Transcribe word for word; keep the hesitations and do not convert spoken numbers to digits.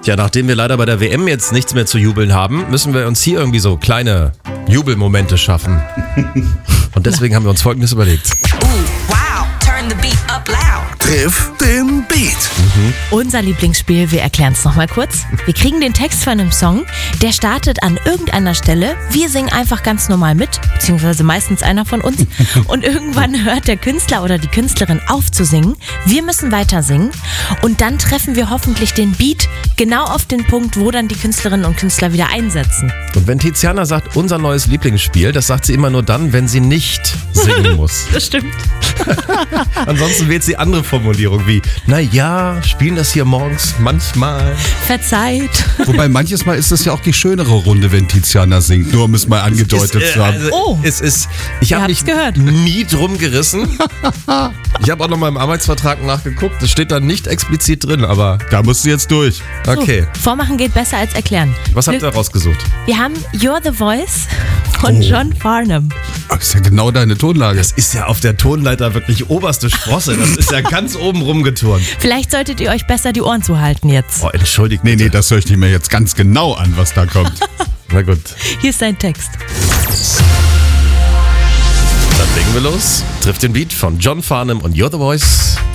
Ja, nachdem wir leider bei der W M jetzt nichts mehr zu jubeln haben, müssen wir uns hier irgendwie so kleine Jubelmomente schaffen. Und deswegen haben wir uns Folgendes überlegt. Ooh, wow, turn the beat up loud. Triff den Beat. Mhm. Unser Lieblingsspiel, wir erklären es nochmal kurz. Wir kriegen den Text von einem Song, der startet an irgendeiner Stelle. Wir singen einfach ganz normal mit, beziehungsweise meistens einer von uns. Und irgendwann hört der Künstler oder die Künstlerin auf zu singen. Wir müssen weiter singen und dann treffen wir hoffentlich den Beat genau auf den Punkt, wo dann die Künstlerinnen und Künstler wieder einsetzen. Und wenn Tiziana sagt, unser neues Lieblingsspiel, das sagt sie immer nur dann, wenn sie nicht singen muss. Das stimmt. Ansonsten wählt sie andere Formulierungen wie, naja, spielen das hier morgens manchmal. Verzeiht. Wobei manches Mal ist das ja auch die schönere Runde, wenn Tiziana singt, nur um es mal angedeutet ist, zu haben. Also, Oh. es ist, ich habe mich gehört. nie drum gerissen. Ich habe auch noch mal im Arbeitsvertrag nachgeguckt, das steht da nicht explizit drin, aber Da musst du jetzt durch. okay. So, vormachen geht besser als erklären. Was habt ihr rausgesucht? Wir haben You're the Voice von Oh. John Farnham. Das ist ja genau deine Tonlage. Das ist ja auf der Tonleiter wirklich oberste Sprosse. Das ist ja ganz oben rumgeturnt. Vielleicht solltet ihr euch besser die Ohren zuhalten jetzt. Oh, entschuldigt Nee, bitte. nee, das höre ich mir jetzt ganz genau an, was da kommt. Na gut, Hier ist dein Text. dann legen wir los. Trifft den Beat von John Farnham und You're the Voice.